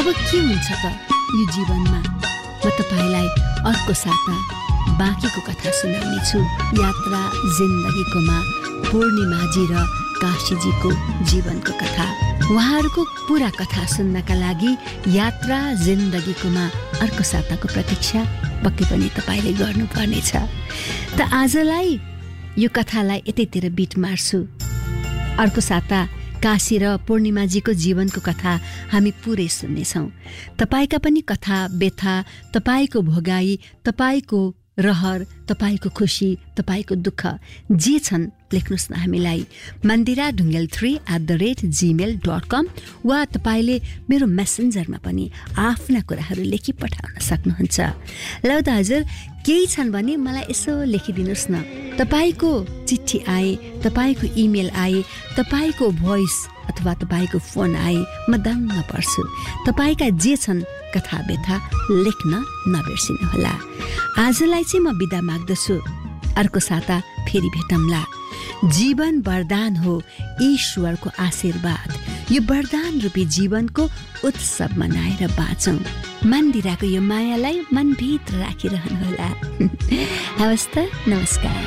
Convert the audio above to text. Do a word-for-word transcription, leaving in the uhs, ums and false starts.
अब के हुन्छ त यो जीवनमा? म तपाईलाई अर्को साता बाँकीको कथा सुनाउने छु। यात्रा जिन्दगीकोमा पूर्णिमाजी र काशीजीको जीवनको कथा। उहाँहरूको पूरा कथा सुन्नका लागि यात्रा जिन्दगीकोमा अर्को साताको प्रतीक्षा पक्कै पनि तपाईले गर्नुपर्नेछ। त आजलाई यो कथालाई यतैतिर बिट मार्छु। अर्को साता काशी र पूर्णिमाजीको जीवनको कथा हामी पुरै सुन्नेछौँ। तपाईका पनि कथा व्यथा, तपाईको भोगाई, तपाईको रहर, तपाईको खुसी, तपाईको दुःख जे छन् लेख्नुहोस् न हामीलाई Mandira Dhungel three at the rate Gmail dot कम वा तपाईँले मेरो मेसेन्जरमा पनि आफ्ना कुराहरू लेखी पठाउन सक्नुहुन्छ। ल त हजुर, केही छन् भने मलाई यसो लेखिदिनुहोस् न। तपाईँको चिठी आए, तपाईँको इमेल आए, तपाईँको भोइस अथवा तपाईँको फोन आए, म दङ्ग पर्छु। तपाईँका जे छन् कथा व्यथा लेख्न नबिर्सिनुहोला। आजलाई चाहिँ म बिदा माग्दछु। अर्को साता फेरि भेटौँला। जीवन वरदान हो, ईश्वरको आशीर्वाद। यो वरदान रूपी जीवनको उत्सव मनाएर बाँचौँ। मन्दिराको यो मायालाई मनभित्र राखिरहनुहोला। हवस् त, नमस्कार।